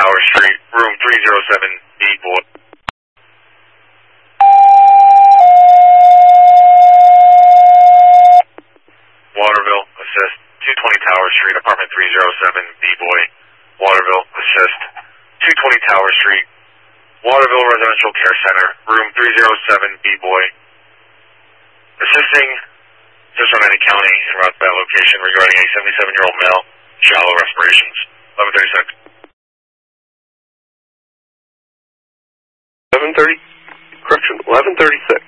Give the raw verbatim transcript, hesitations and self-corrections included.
Tower Street, room three oh seven B, boy. Waterville, assist. two twenty Tower Street, apartment three oh seven B, boy. Waterville, assist. two twenty Tower Street, Waterville Residential Care Center, room three oh seven B, boy. Assisting Cincinnati County en route to that location regarding a seventy-seven-year-old male, shallow respirations. eleven thirty-six. eleven thirty, correction, eleven thirty-six.